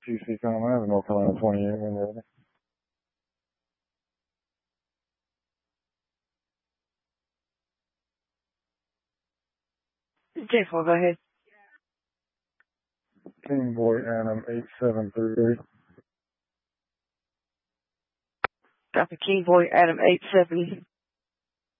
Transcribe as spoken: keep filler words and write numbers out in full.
T C Common Avenue, North Carolina twenty-eight, when ready. ten four, go ahead. King Boy Adam eight seven three three. Copy, King Boy Adam eight seven